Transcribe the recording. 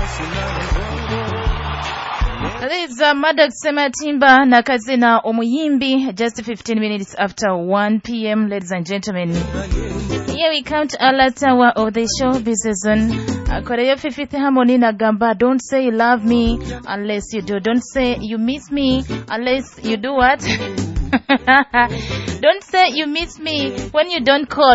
This is Maddox Sematimba na Kazina Omuyimbi, just 15 minutes after 1 p.m., ladies and gentlemen. Here we come to our last hour of the show business zone. Koreyo Fifth Harmony na Gamba, don't say you love me unless you do. Don't say you miss me unless you do what? Don't say you miss me when you don't call.